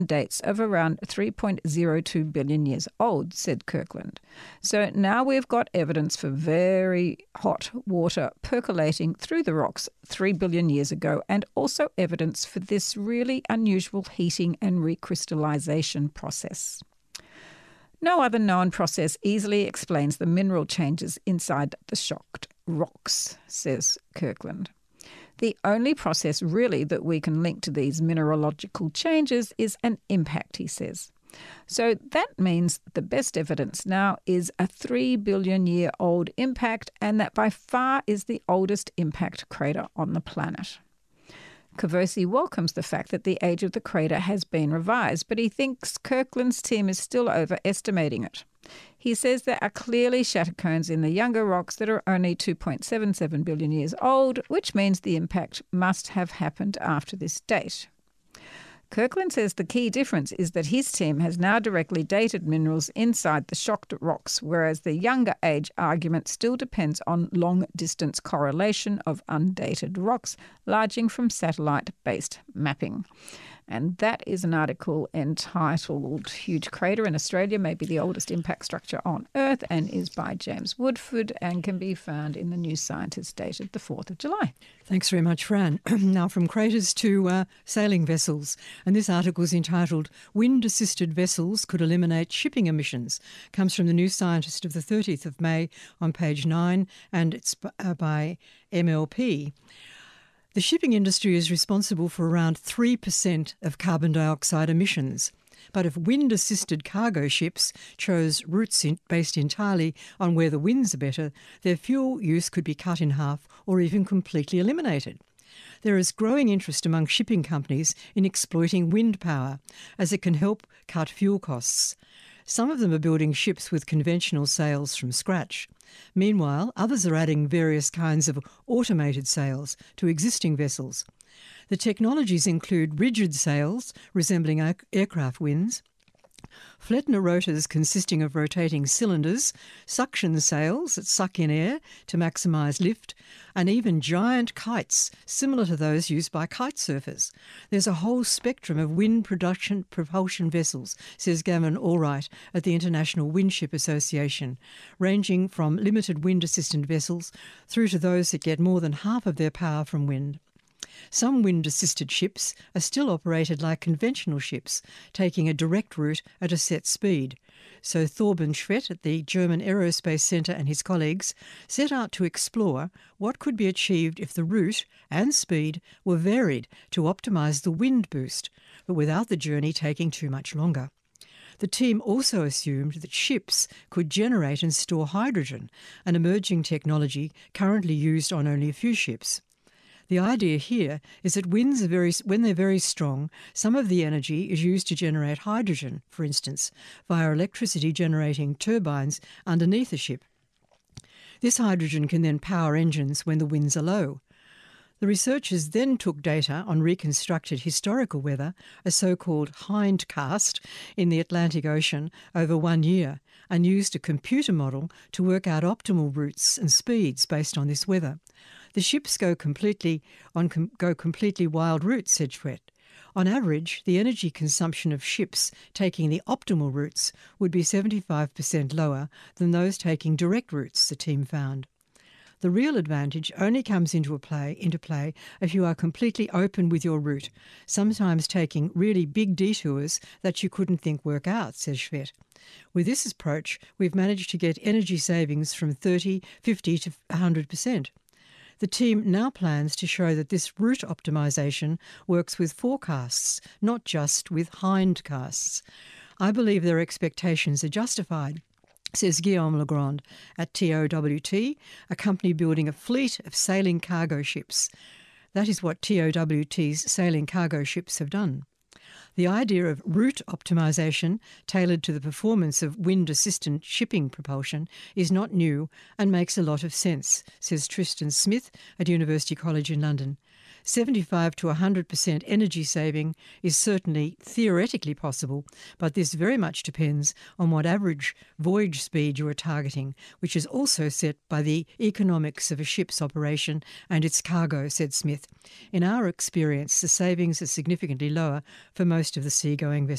dates of around 3.02 billion years old, said Kirkland. So now we've got evidence for very hot water percolating through the rocks 3 billion years ago, and also evidence for this really unusual heating and recrystallization process. No other known process easily explains the mineral changes inside the shocked rocks, says Kirkland. The only process really that we can link to these mineralogical changes is an impact, he says. So that means the best evidence now is a 3 billion year old impact, and that by far is the oldest impact crater on the planet. Cavosi welcomes the fact that the age of the crater has been revised, but he thinks Kirkland's team is still overestimating it. He says there are clearly shatter cones in the younger rocks that are only 2.77 billion years old, which means the impact must have happened after this date. Kirkland says the key difference is that his team has now directly dated minerals inside the shocked rocks, whereas the younger age argument still depends on long-distance correlation of undated rocks, largely from satellite-based mapping. And that is an article entitled Huge Crater in Australia May Be the Oldest Impact Structure on Earth, and is by James Woodford and can be found in the New Scientist dated the 4th of July. Thanks very much, Fran. Now from craters to sailing vessels. And this article is entitled Wind-Assisted Vessels Could Eliminate Shipping Emissions. Comes from the New Scientist of the 30th of May on page 9, and it's by MLP. The shipping industry is responsible for around 3% of carbon dioxide emissions. But if wind-assisted cargo ships chose routes based entirely on where the winds are better, their fuel use could be cut in half or even completely eliminated. There is growing interest among shipping companies in exploiting wind power, as it can help cut fuel costs. Some of them are building ships with conventional sails from scratch. Meanwhile, others are adding various kinds of automated sails to existing vessels. The technologies include rigid sails resembling aircraft wings, Flettner rotors consisting of rotating cylinders, suction sails that suck in air to maximise lift, and even giant kites similar to those used by kite surfers. There's a whole spectrum of wind propulsion vessels, says Gavin Allwright at the International Windship Association, ranging from limited wind-assisted vessels through to those that get more than half of their power from wind. Some wind-assisted ships are still operated like conventional ships, taking a direct route at a set speed. So Thorben Schwett at the German Aerospace Centre and his colleagues set out to explore what could be achieved if the route and speed were varied to optimise the wind boost, but without the journey taking too much longer. The team also assumed that ships could generate and store hydrogen, an emerging technology currently used on only a few ships. The idea here is that when they're very strong, some of the energy is used to generate hydrogen, for instance, via electricity generating turbines underneath a ship. This hydrogen can then power engines when the winds are low. The researchers then took data on reconstructed historical weather, a so-called hindcast, in the Atlantic Ocean over 1 year, and used a computer model to work out optimal routes and speeds based on this weather. The ships go completely wild routes, said Schwett. On average, the energy consumption of ships taking the optimal routes would be 75% lower than those taking direct routes, the team found. The real advantage only comes into play if you are completely open with your route, sometimes taking really big detours that you couldn't think work out, says Schwett. With this approach, we've managed to get energy savings from 30, 50 to 100%. The team now plans to show that this route optimisation works with forecasts, not just with hindcasts. I believe their expectations are justified, says Guillaume Legrand at TOWT, a company building a fleet of sailing cargo ships. That is what TOWT's sailing cargo ships have done. The idea of route optimisation tailored to the performance of wind-assisted shipping propulsion is not new and makes a lot of sense, says Tristan Smith at University College in London. 75 to 100% energy saving is certainly theoretically possible, but this very much depends on what average voyage speed you are targeting, which is also set by the economics of a ship's operation and its cargo, said Smith. In our experience, the savings are significantly lower for most of the seagoing vessels.